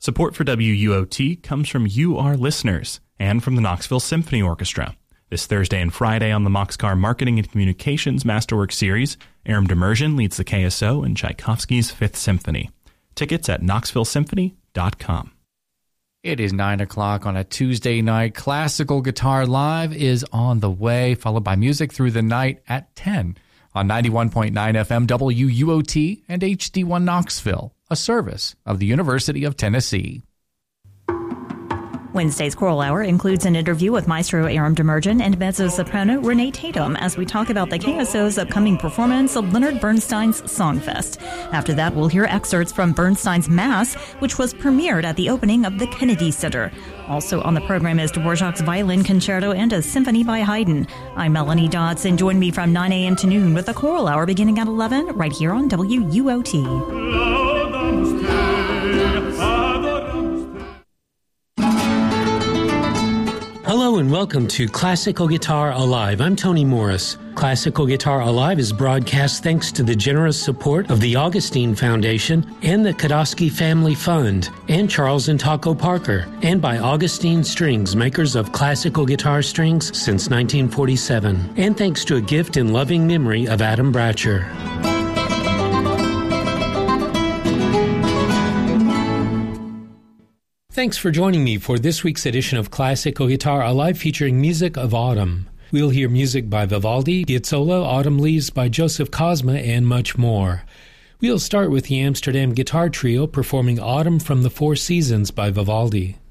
Support for WUOT comes from you, our listeners, and from the Knoxville Symphony Orchestra. This Thursday and Friday on the Moxcar Marketing and Communications Masterwork Series, Aram Demerjian leads the KSO in Tchaikovsky's Fifth Symphony. Tickets at knoxvillesymphony.com. It is 9 o'clock on a Tuesday night. Classical Guitar Live is on the way, followed by music through the night at 10 on 91.9 FM WUOT and HD1 Knoxville, a service of the University of Tennessee. Wednesday's Choral Hour includes an interview with Maestro Aram Demerjian and mezzo-soprano Renee Tatum as we talk about the KSO's upcoming performance of Leonard Bernstein's Songfest. After that, we'll hear excerpts from Bernstein's Mass, which was premiered at the opening of the Kennedy Center. Also on the program is Dvorak's Violin Concerto and a Symphony by Haydn. I'm Melanie Dodds, and join me from 9 a.m. to noon with the Choral Hour beginning at 11 right here on WUOT. Hello and welcome to Classical Guitar Alive. I'm Tony Morris. Classical Guitar Alive is broadcast thanks to the generous support of the Augustine Foundation and the Kodosky Family Fund and Charles and Taco Parker, and by Augustine Strings, makers of classical guitar strings since 1947. And thanks to a gift in loving memory of Adam Bratcher. Thanks for joining me for this week's edition of Classical Guitar Alive featuring music of autumn. We'll hear music by Vivaldi, Piazzolla, Autumn Leaves by Joseph Kosma, and much more. We'll start with the Amsterdam Guitar Trio performing Autumn from the Four Seasons by Vivaldi.